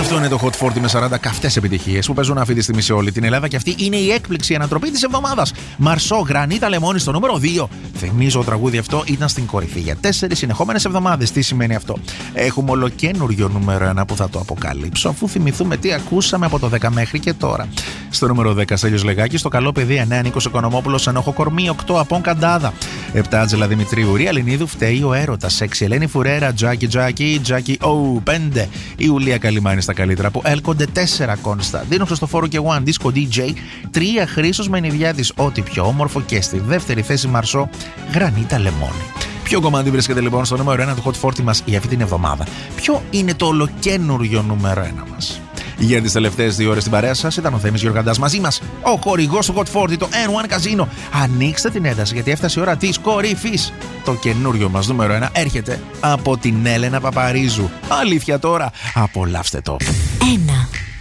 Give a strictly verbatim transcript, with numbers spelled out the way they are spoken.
Αυτό είναι το Hot φορτί με σαράντα καυτές επιτυχίες που παίζουν αυτή τη στιγμή σε όλη την Ελλάδα και αυτή είναι η έκπληξη, η ανατροπή της εβδομάδας. Μαρσό, Γρανίτα Λεμόνι στο νούμερο δύο. Θυμίζω, το τραγούδι αυτό ήταν στην κορυφή για τέσσερις συνεχόμενες εβδομάδες. Τι σημαίνει αυτό? Έχουμε ολοκένουργιο νούμερο ένα που θα το αποκαλύψω, αφού θυμηθούμε τι ακούσαμε από το δέκα μέχρι και τώρα. Στο νούμερο δέκα, Στέλιος Λεγάκης, στο καλό παιδί, εννέα, Νίκος Οικονομόπουλος, Ενόχο Κορμί, οκτώ, Απόν Καντάδα, επτά, Άτζελα Δημητρίου, Ρία Λινίδου, Φταίει ο Έρωτας, έξι, Ελένη Φουρέρα, Τζάκι Τζάκι, Τζάκι Ο, πέντε, Ιουλία Καλιμάνη στα καλύτερα που έλκονται, τέσσερα, Κωνσταντίνο Χριστοφόρου και One Disco ντι τζέι, τρία, Χρήστος Μενιδιάδης, Ό,τι πιο όμορφο, και στη δεύτερη θέση Μαρσό, Γρανίτα Λεμόνι. Ποιο κομμάτι βρίσκεται λοιπόν στο νούμερο ένα του Hot φορτί μας για αυτή την εβδομάδα? Ποιο είναι το ολοκένουργιο νούμερο ένα μας? Για τις τελευταίες δύο ώρες στην παρέα σας ήταν ο Θέμης Γεωργαντάς, μαζί μας ο χορηγός του Hot φορτί, το εν ουάν Casino. Ανοίξτε την ένταση γιατί έφτασε η ώρα της κορυφής. Το καινούριο μας νούμερο ένα έρχεται από την Έλενα Παπαρίζου. Αλήθεια τώρα, απολαύστε το. Ένα.